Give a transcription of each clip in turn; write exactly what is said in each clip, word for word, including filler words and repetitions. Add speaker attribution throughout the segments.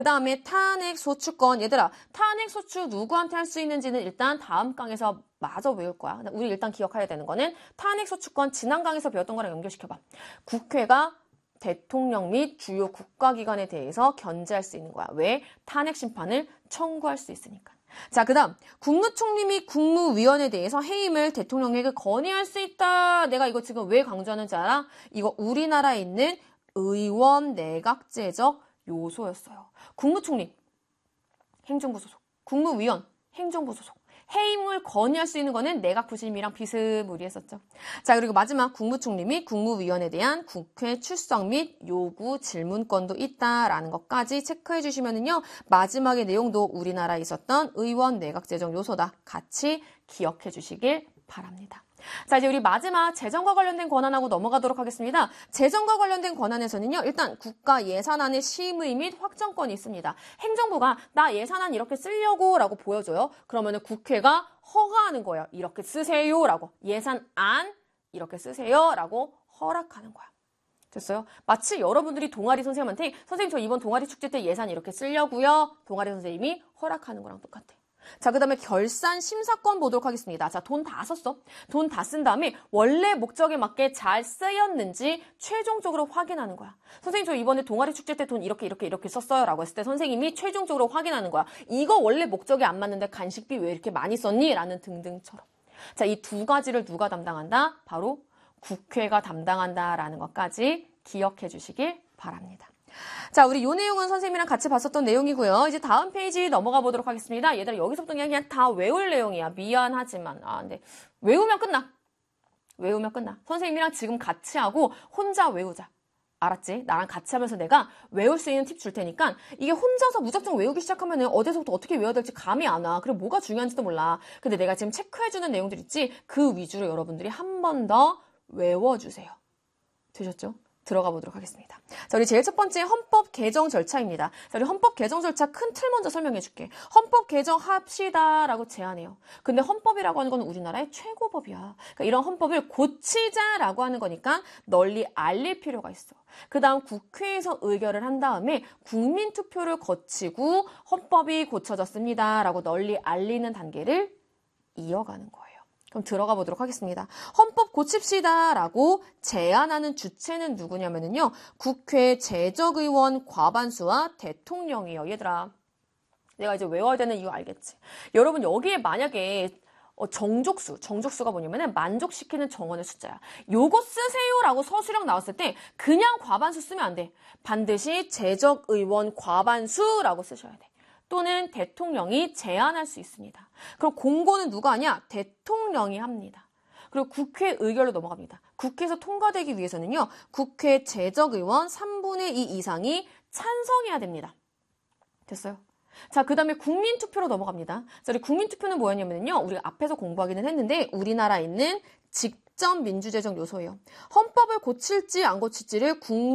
Speaker 1: 그 다음에 탄핵 소추권. 얘들아, 탄핵 소추 누구한테 할 수 있는지는 일단 다음 강에서 마저 외울 거야. 우리 일단 기억해야 되는 거는 탄핵 소추권 지난 강에서 배웠던 거랑 연결시켜봐. 국회가 대통령 및 주요 국가기관에 대해서 견제할 수 있는 거야. 왜? 탄핵 심판을 청구할 수 있으니까. 자, 그 다음 국무총리 및 국무위원에 대해서 해임을 대통령에게 건의할 수 있다. 내가 이거 지금 왜 강조하는지 알아? 이거 우리나라에 있는 의원 내각제적 요소였어요. 국무총리, 행정부 소속, 국무위원, 행정부 소속. 해임을 건의할 수 있는 거는 내각부심이랑 비스무리했었죠. 자, 그리고 마지막 국무총리 및 국무위원에 대한 국회 출석 및 요구 질문권도 있다라는 것까지 체크해 주시면은요. 마지막의 내용도 우리나라에 있었던 의원 내각제적 요소다. 같이 기억해 주시길 바랍니다. 자, 이제 우리 마지막 재정과 관련된 권한하고 넘어가도록 하겠습니다. 재정과 관련된 권한에서는요. 일단 국가 예산안의 심의 및 확정권이 있습니다. 행정부가 나 예산안 이렇게 쓰려고 라고 보여줘요. 그러면은 국회가 허가하는 거예요. 이렇게 쓰세요 라고. 예산안 이렇게 쓰세요 라고 허락하는 거야. 됐어요? 마치 여러분들이 동아리 선생님한테 선생님 저 이번 동아리 축제 때 예산 이렇게 쓰려고요. 동아리 선생님이 허락하는 거랑 똑같아. 자, 그 다음에 결산 심사권 보도록 하겠습니다. 자, 돈 다 썼어. 돈 다 쓴 다음에 원래 목적에 맞게 잘 쓰였는지 최종적으로 확인하는 거야. 선생님 저 이번에 동아리 축제 때 돈 이렇게 이렇게 이렇게 썼어요 라고 했을 때 선생님이 최종적으로 확인하는 거야. 이거 원래 목적에 안 맞는데 간식비 왜 이렇게 많이 썼니? 라는 등등처럼. 자, 이 두 가지를 누가 담당한다? 바로 국회가 담당한다라는 것까지 기억해 주시길 바랍니다. 자, 우리 요 내용은 선생님이랑 같이 봤었던 내용이고요. 이제 다음 페이지 넘어가 보도록 하겠습니다. 얘들아, 여기서부터 그냥, 그냥 다 외울 내용이야. 미안하지만. 아, 근데 외우면 끝나. 외우면 끝나. 선생님이랑 지금 같이 하고 혼자 외우자. 알았지? 나랑 같이 하면서 내가 외울 수 있는 팁 줄 테니까 이게 혼자서 무작정 외우기 시작하면 어디서부터 어떻게 외워야 될지 감이 안 와. 그리고 뭐가 중요한지도 몰라. 근데 내가 지금 체크해주는 내용들 있지? 그 위주로 여러분들이 한 번 더 외워주세요. 되셨죠? 들어가 보도록 하겠습니다. 자, 우리 제일 첫 번째 헌법 개정 절차입니다. 자, 우리 헌법 개정 절차 큰 틀 먼저 설명해 줄게. 헌법 개정합시다라고 제안해요. 근데 헌법이라고 하는 건 우리나라의 최고법이야. 그러니까 이런 헌법을 고치자라고 하는 거니까 널리 알릴 필요가 있어. 그 다음 국회에서 의결을 한 다음에 국민투표를 거치고 헌법이 고쳐졌습니다라고 널리 알리는 단계를 이어가는 거예요. 그럼 들어가 보도록 하겠습니다. 헌법 고칩시다라고 제안하는 주체는 누구냐면요. 국회 재적의원 과반수와 대통령이에요. 얘들아, 내가 이제 외워야 되는 이유 알겠지? 여러분 여기에 만약에 정족수, 정족수가 뭐냐면 만족시키는 정원의 숫자야. 요거 쓰세요라고 서술형 나왔을 때 그냥 과반수 쓰면 안 돼. 반드시 재적의원 과반수라고 쓰셔야 돼. 또는 대통령이 제안할 수 있습니다. 그럼 공고는 누가 하냐? 대통령이 합니다. 그리고 국회 의결로 넘어갑니다. 국회에서 통과되기 위해서는요. 국회 재적의원 삼분의 이 이상이 찬성해야 됩니다. 됐어요? 자, 그 다음에 국민투표로 넘어갑니다. 자, 우리 국민투표는 뭐였냐면요. 우리가 앞에서 공부하기는 했는데 우리나라에 있는 직접 민주제적 요소예요. 헌법을 고칠지 안 고칠지를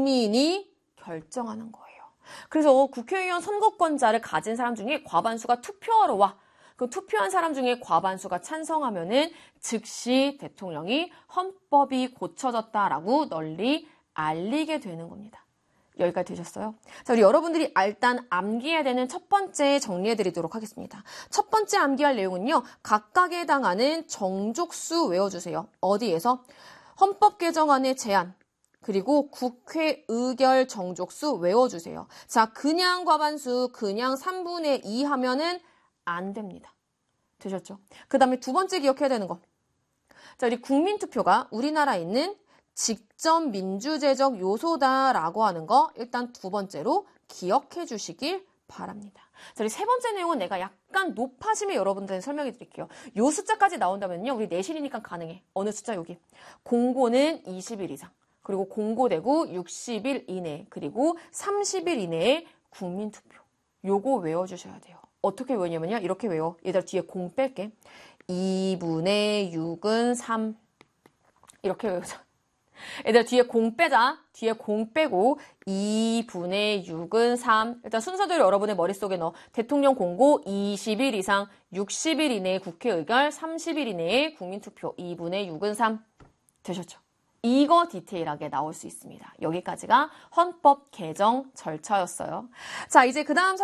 Speaker 1: 국민이 결정하는 거예요. 그래서 국회의원 선거권자를 가진 사람 중에 과반수가 투표하러 와. 그 투표한 사람 중에 과반수가 찬성하면은 즉시 대통령이 헌법이 고쳐졌다라고 널리 알리게 되는 겁니다. 여기까지 되셨어요? 자, 우리 여러분들이 일단 암기해야 되는 첫 번째 정리해드리도록 하겠습니다. 첫 번째 암기할 내용은요. 각각에 해당하는 정족수 외워주세요. 어디에서? 헌법 개정안의 제안. 그리고 국회 의결 정족수 외워주세요. 자, 그냥 과반수, 그냥 삼분의 이 하면은 안 됩니다. 되셨죠? 그 다음에 두 번째 기억해야 되는 거. 자, 우리 국민투표가 우리나라에 있는 직접 민주제적 요소다라고 하는 거 일단 두 번째로 기억해 주시길 바랍니다. 자, 우리 세 번째 내용은 내가 약간 높아짐에 여러분들한테 설명해 드릴게요. 요 숫자까지 나온다면요. 우리 내신이니까 가능해. 어느 숫자 여기. 공고는 이십 일 이상. 그리고 공고되고 육십 일 이내, 그리고 삼십 일 이내에 국민투표. 요거 외워주셔야 돼요. 어떻게 외우냐면요. 이렇게 외워. 얘들아 뒤에 공 뺄게. 이분의 육은 삼. 이렇게 외우자. 얘들아 뒤에 공 빼자. 뒤에 공 빼고 이분의 육은 삼. 일단 순서대로 여러분의 머릿속에 넣어. 대통령 공고 이십 일 이상, 육십 일 이내에 국회 의결, 삼십 일 이내에 국민투표. 이분의 육은 삼. 되셨죠? 이거 디테일하게 나올 수 있습니다. 여기까지가 헌법 개정 절차였어요. 자, 이제 그 다음